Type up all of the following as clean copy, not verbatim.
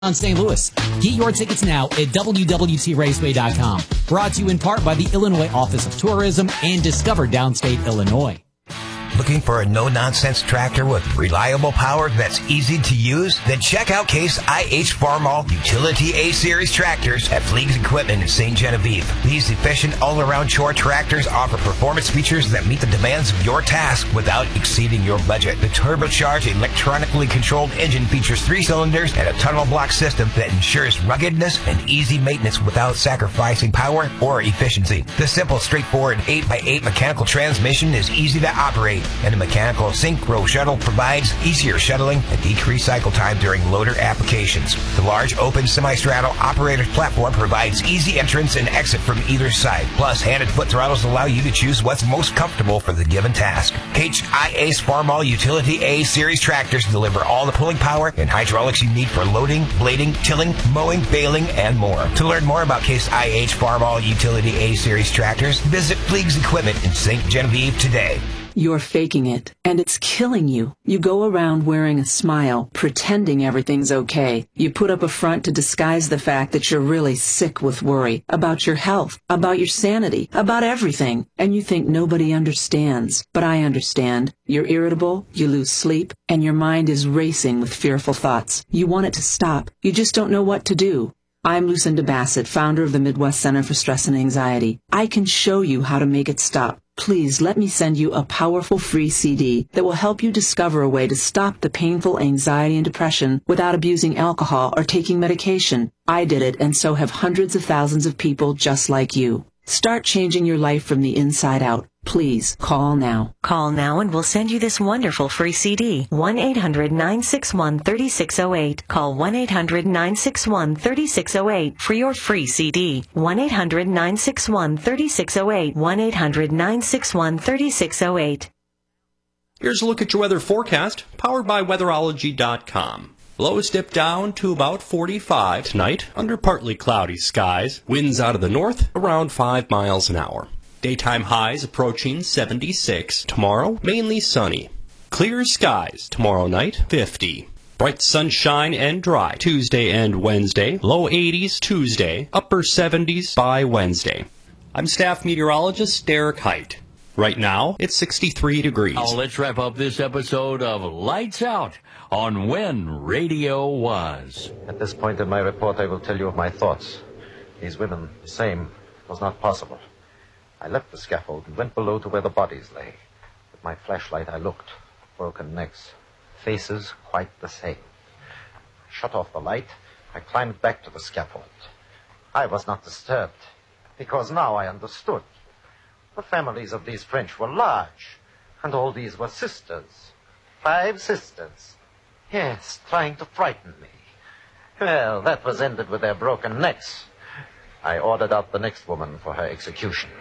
on St. Louis. Get your tickets now at www.raceway.com. Brought to you in part by the Illinois Office of Tourism and Discover Downstate Illinois. Looking for a no-nonsense tractor with reliable power that's easy to use? Then check out Case IH Farmall Utility A-Series tractors at Fleegs Equipment in St. Genevieve. These efficient all-around chore tractors offer performance features that meet the demands of your task without exceeding your budget. The turbocharged, electronically controlled engine features 3 cylinders and a tunnel block system that ensures ruggedness and easy maintenance without sacrificing power or efficiency. The simple, straightforward 8x8 mechanical transmission is easy to operate, and the mechanical synchro shuttle provides easier shuttling and decreased cycle time during loader applications. The large open semi-straddle operator's platform provides easy entrance and exit from either side. Plus, hand and foot throttles allow you to choose what's most comfortable for the given task. HIA's Farmall Utility A-Series tractors deliver all the pulling power and hydraulics you need for loading, blading, tilling, mowing, baling, and more. To learn more about Case IH Farmall Utility A-Series tractors, visit Fleegs Equipment in St. Genevieve today. You're faking it, and it's killing you. You go around wearing a smile, pretending everything's okay. You put up a front to disguise the fact that you're really sick with worry about your health, about your sanity, about everything. And you think nobody understands. But I understand. You're irritable, you lose sleep, and your mind is racing with fearful thoughts. You want it to stop. You just don't know what to do. I'm Lucinda Bassett, founder of the Midwest Center for Stress and Anxiety. I can show you how to make it stop. Please let me send you a powerful free CD that will help you discover a way to stop the painful anxiety and depression without abusing alcohol or taking medication. I did it, and so have hundreds of thousands of people just like you. Start changing your life from the inside out. Please call now. Call now and we'll send you this wonderful free CD. 1-800-961-3608. Call 1-800-961-3608 for your free CD. 1-800-961-3608. 1-800-961-3608. Here's a look at your weather forecast, powered by weatherology.com. Lows dip down to about 45 tonight under partly cloudy skies. Winds out of the north around 5 miles an hour. Daytime highs approaching 76. Tomorrow, mainly sunny. Clear skies tomorrow night, 50. Bright sunshine and dry Tuesday and Wednesday. Low 80s Tuesday, upper 70s by Wednesday. I'm staff meteorologist Derek Height. Right now, it's 63 degrees. Now let's wrap up this episode of Lights Out on When Radio Was. At this point in my report, I will tell you of my thoughts. These women, the same, was not possible. I left the scaffold and went below to where the bodies lay. With my flashlight, I looked. Broken necks. Faces quite the same. I shut off the light. I climbed back to the scaffold. I was not disturbed, because now I understood. The families of these French were large, and all these were sisters. 5 sisters. Yes, trying to frighten me. Well, that was ended with their broken necks. I ordered out the next woman for her execution.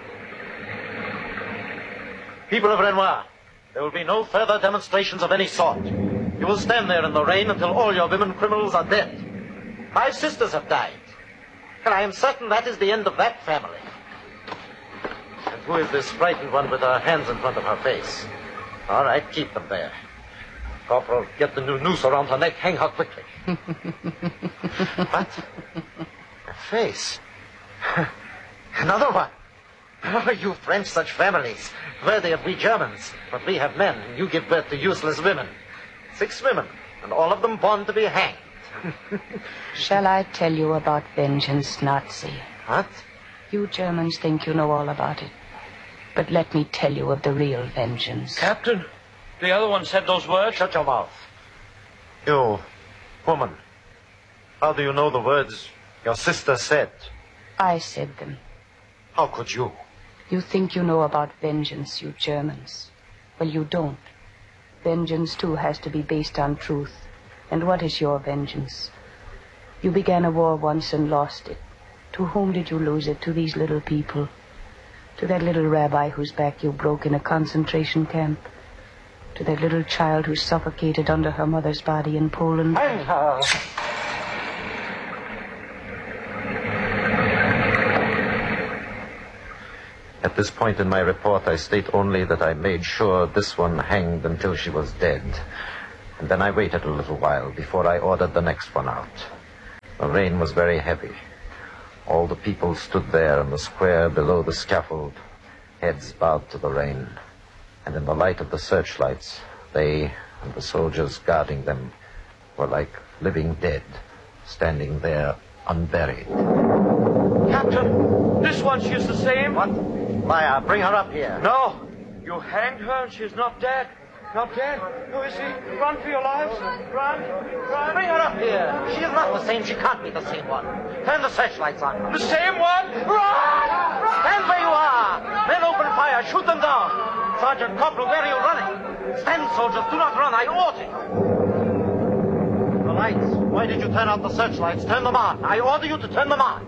People of Renoir, there will be no further demonstrations of any sort. You will stand there in the rain until all your women criminals are dead. 5 sisters have died, and I am certain that is the end of that family. And who is this frightened one with her hands in front of her face? All right, keep them there. Corporal, get the new noose around her neck. Hang her quickly. What? Her face. Another one. Oh, you French, such families. Worthy of we Germans. But we have men, and you give birth to useless women. 6 women, and all of them born to be hanged. Shall I tell you about vengeance, Nazi? What? You Germans think you know all about it. But let me tell you of the real vengeance. Captain, the other one said those words. Shut your mouth. You, woman, how do you know the words your sister said? I said them. How could you? You think you know about vengeance, you Germans. Well, you don't. Vengeance, too, has to be based on truth. And what is your vengeance? You began a war once and lost it. To whom did you lose it? To these little people? To that little rabbi whose back you broke in a concentration camp? To that little child who suffocated under her mother's body in Poland? Hang her! At this point in my report, I state only that I made sure this one hanged until she was dead. And then I waited a little while before I ordered the next one out. The rain was very heavy. All the people stood there in the square below the scaffold, heads bowed to the rain. And in the light of the searchlights, they and the soldiers guarding them were like living dead, standing there unburied. Captain, this one, she's the same. What? Liar, bring her up here. No, you hanged her and she's not dead. Not dead. Who is he? Run for your lives. Run. Bring her up here. She is not the same. She can't be the same one. Turn the searchlights on. The same one? Run! Stand where you are. Men open fire. Shoot them down. Sergeant Corporal, where are you running? Stand, soldiers. Do not run. I order you. The lights. Why did you turn out the searchlights? Turn them on. I order you to turn them on.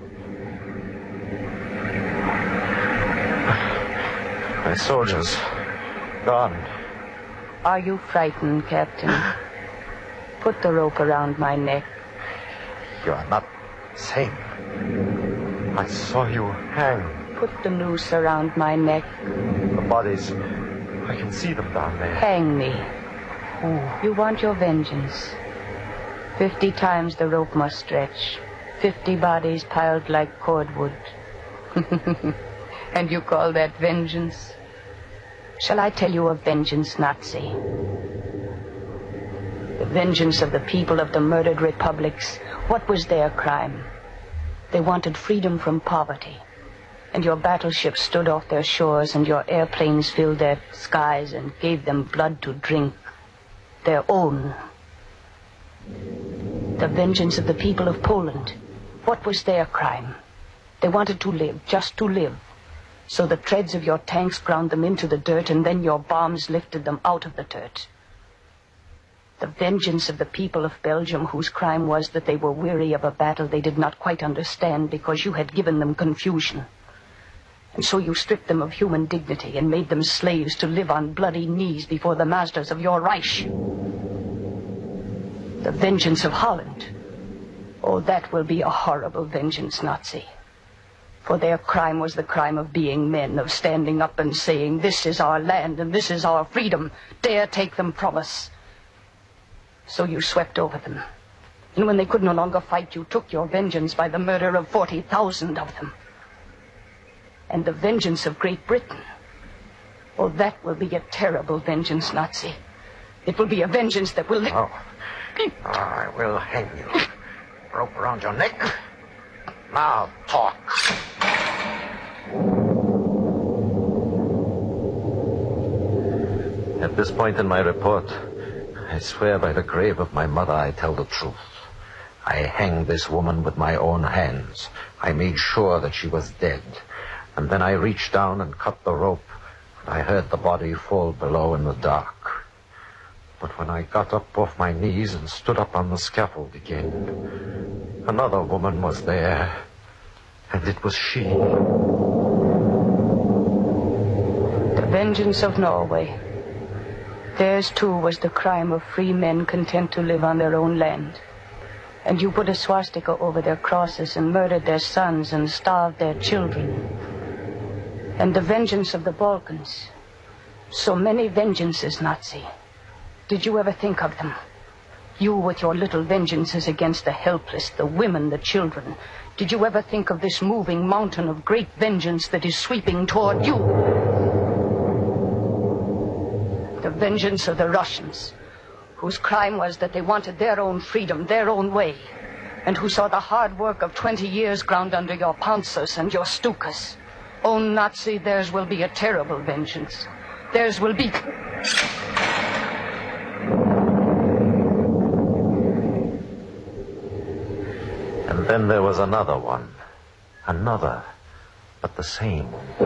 My soldiers. Gone. Are you frightened, Captain? Put the rope around my neck. You are not sane. I saw you hang. Put the noose around my neck. The bodies, I can see them down there. Hang me. You want your vengeance. 50 times the rope must stretch. 50 bodies piled like cordwood. And you call that vengeance? Shall I tell you of vengeance, Nazi? The vengeance of the people of the murdered republics. What was their crime? They wanted freedom from poverty. And your battleships stood off their shores, and your airplanes filled their skies and gave them blood to drink. Their own. The vengeance of the people of Poland. What was their crime? They wanted to live, just to live. So the treads of your tanks ground them into the dirt, and then your bombs lifted them out of the dirt. The vengeance of the people of Belgium, whose crime was that they were weary of a battle they did not quite understand because you had given them confusion. And so you stripped them of human dignity and made them slaves to live on bloody knees before the masters of your Reich. The vengeance of Holland. Oh, that will be a horrible vengeance, Nazi. For their crime was the crime of being men, of standing up and saying, this is our land and this is our freedom. Dare take them from us. So you swept over them. And when they could no longer fight, you took your vengeance by the murder of 40,000 of them. And the vengeance of Great Britain. Oh, that will be a terrible vengeance, Nazi. It will be a vengeance that will... Oh, I will hang you. Rope around your neck. Now talk. At this point in my report, I swear by the grave of my mother I tell the truth. I hanged this woman with my own hands. I made sure that she was dead. And then I reached down and cut the rope, and I heard the body fall below in the dark. But when I got up off my knees and stood up on the scaffold again, another woman was there, and it was she. The vengeance of Norway. Theirs, too, was the crime of free men content to live on their own land. And you put a swastika over their crosses and murdered their sons and starved their children. And the vengeance of the Balkans. So many vengeances, Nazi. Did you ever think of them? You with your little vengeances against the helpless, the women, the children. Did you ever think of this moving mountain of great vengeance that is sweeping toward you? The vengeance of the Russians, whose crime was that they wanted their own freedom, their own way, and who saw the hard work of 20 years ground under your Panzers and your Stukas. Oh, Nazi, theirs will be a terrible vengeance. Theirs will be... And then there was another one. Another, but the same.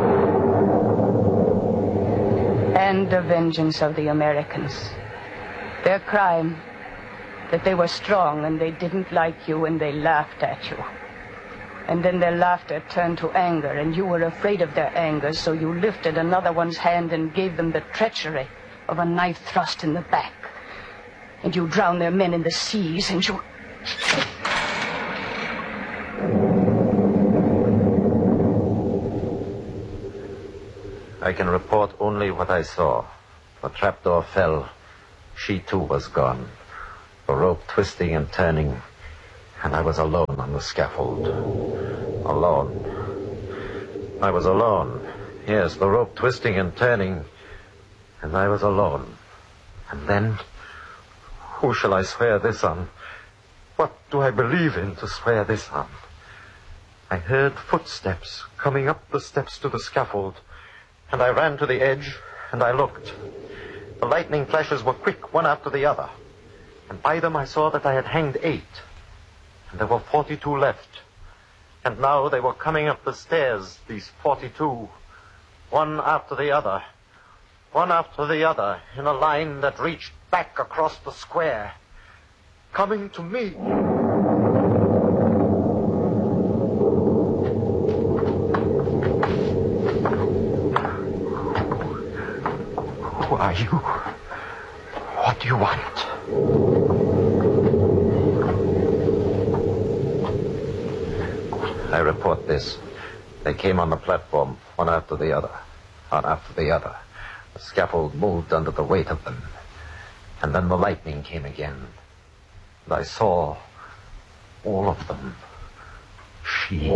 And the vengeance of the Americans. Their crime, that they were strong and they didn't like you and they laughed at you. And then their laughter turned to anger, and you were afraid of their anger, so you lifted another one's hand and gave them the treachery of a knife thrust in the back. And you drowned their men in the seas, and you... I can report only what I saw. The trapdoor fell. She too was gone. The rope twisting and turning. And I was alone on the scaffold. Alone. I was alone. Yes, the rope twisting and turning. And I was alone. And then, who shall I swear this on? What do I believe in to swear this on? I heard footsteps coming up the steps to the scaffold, and I ran to the edge, and I looked. The lightning flashes were quick, one after the other, and by them I saw that I had hanged 8, and there were 42 left. And now they were coming up the stairs, these 42, one after the other, in a line that reached back across the square, coming to me. Who are you? What do you want? I report this. They came on the platform, one after the other. The scaffold moved under the weight of them. And then the lightning came again. And I saw all of them. She.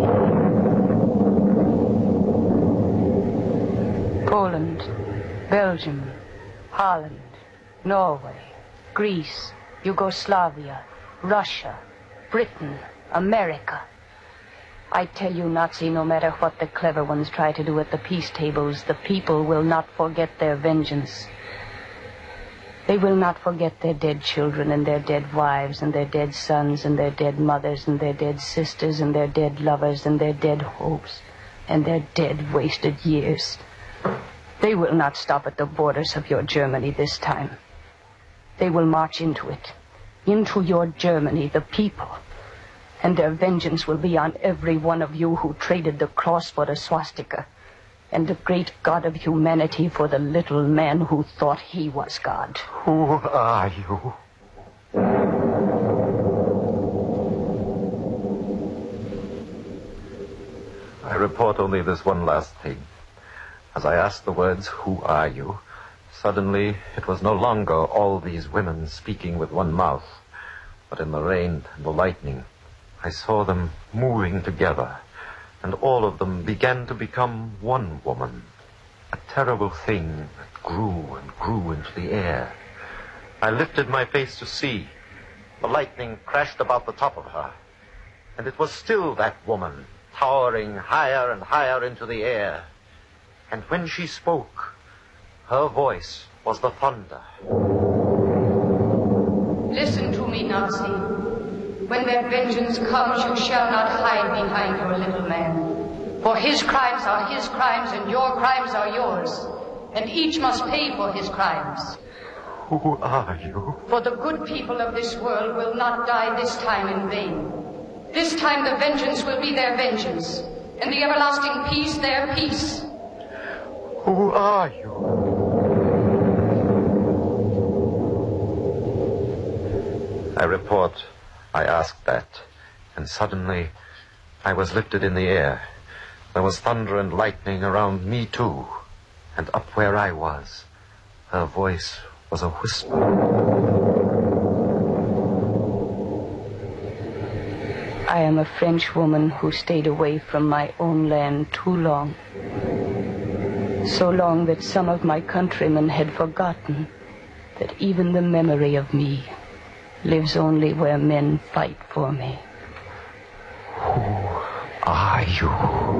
Poland, Belgium, Holland, Norway, Greece, Yugoslavia, Russia, Britain, America. I tell you, Nazi, no matter what the clever ones try to do at the peace tables, the people will not forget their vengeance. They will not forget their dead children and their dead wives and their dead sons and their dead mothers and their dead sisters and their dead lovers and their dead hopes and their dead wasted years. They will not stop at the borders of your Germany this time. They will march into it, into your Germany, the people. And their vengeance will be on every one of you who traded the cross for the swastika, and the great God of humanity for the little man who thought he was God. Who are you? I report only this one last thing. As I asked the words, "Who are you?" suddenly it was no longer all these women speaking with one mouth, but in the rain and the lightning, I saw them moving together, and all of them began to become one woman, a terrible thing that grew and grew into the air. I lifted my face to see. The lightning crashed about the top of her, and it was still that woman, towering higher and higher into the air. And when she spoke, her voice was the thunder. Listen to me, Nazi. When their vengeance comes, you shall not hide behind your little man. For his crimes are his crimes, and your crimes are yours. And each must pay for his crimes. Who are you? For the good people of this world will not die this time in vain. This time the vengeance will be their vengeance, and the everlasting peace their peace. Who are you? I report, I asked that, and suddenly I was lifted in the air. There was thunder and lightning around me too, and up where I was, her voice was a whisper. I am a French woman who stayed away from my own land too long. So long that some of my countrymen had forgotten that even the memory of me lives only where men fight for me. Who are you?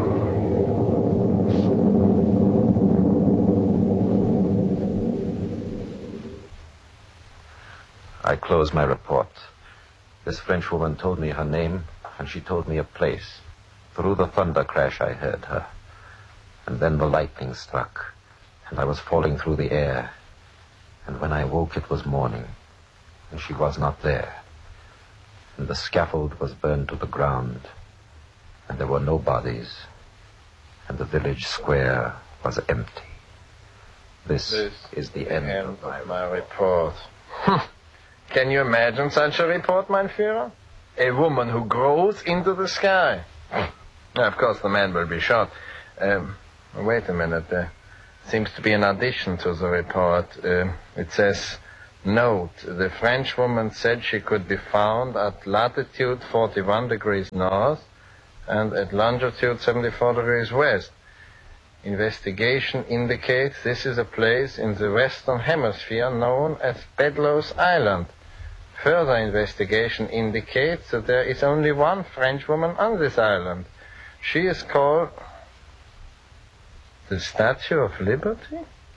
I closed my report. This French woman told me her name, and she told me a place. Through the thunder crash I heard her. And then the lightning struck, and I was falling through the air. And when I woke, it was morning, and she was not there. And the scaffold was burned to the ground, and there were no bodies, and the village square was empty. This is the end of my report. Can you imagine such a report, mein Führer? A woman who grows into the sky. Of course, the man will be shot. Wait a minute. There seems to be an addition to the report. It says, Note, the Frenchwoman said she could be found at latitude 41 degrees north and at longitude 74 degrees west. Investigation indicates this is a place in the Western Hemisphere known as Bedloes Island. Further investigation indicates that there is only one Frenchwoman on this island. She is called the Statue of Liberty?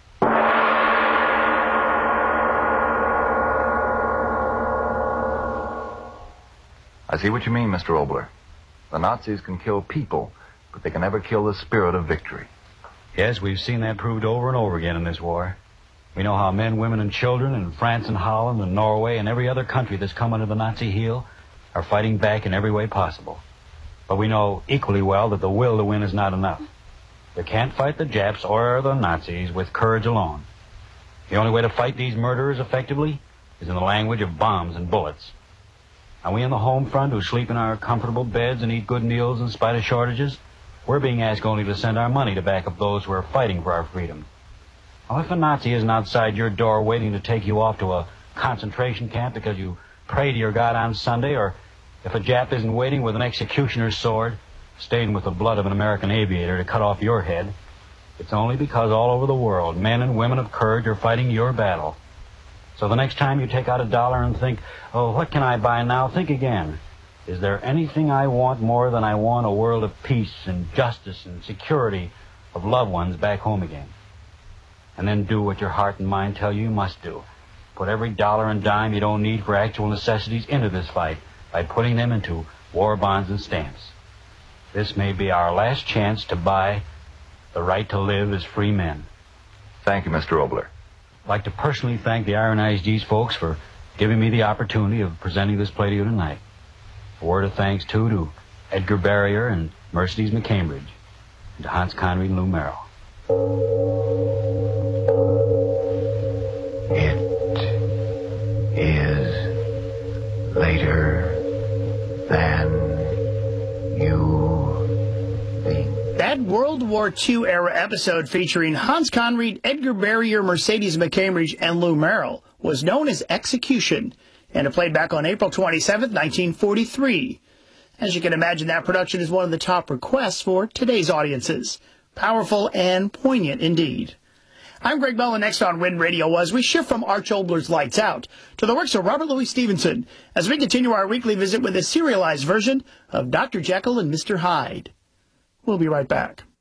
I see what you mean, Mr. Obler. The Nazis can kill people, but they can never kill the spirit of victory. Yes, we've seen that proved over and over again in this war. We know how men, women, and children in France and Holland and Norway and every other country that's come under the Nazi heel are fighting back in every way possible. But we know equally well that the will to win is not enough. You can't fight the Japs or the Nazis with courage alone. The only way to fight these murderers effectively is in the language of bombs and bullets. Are we in the home front who sleep in our comfortable beds and eat good meals in spite of shortages? We're being asked only to send our money to back up those who are fighting for our freedom. Now, if a Nazi isn't outside your door waiting to take you off to a concentration camp because you pray to your God on Sunday, or if a Jap isn't waiting with an executioner's sword, stained with the blood of an American aviator to cut off your head, it's only because all over the world, men and women of courage are fighting your battle. So the next time you take out $1 and think, oh, what can I buy now? Think again. Is there anything I want more than I want a world of peace and justice and security of loved ones back home again? And then do what your heart and mind tell you must do. Put every dollar and dime you don't need for actual necessities into this fight by putting them into war bonds and stamps. This may be our last chance to buy the right to live as free men. Thank you, Mr. Obler. I'd like to personally thank the Iron Eyes G's folks for giving me the opportunity of presenting this play to you tonight. A word of thanks, too, to Edgar Barrier and Mercedes McCambridge, and to Hans Conried and Lou Merrill. It is later than you think. That World War II era episode featuring Hans Conried, Edgar Barrier, Mercedes McCambridge, and Lou Merrill was known as Execution, and it played back on April 27, 1943. As you can imagine, that production is one of the top requests for today's audiences. Powerful and poignant indeed. I'm Greg Bell, and next on Win Radio we shift from Arch Obler's Lights Out to the works of Robert Louis Stevenson as we continue our weekly visit with a serialized version of Dr. Jekyll and Mr. Hyde. We'll be right back.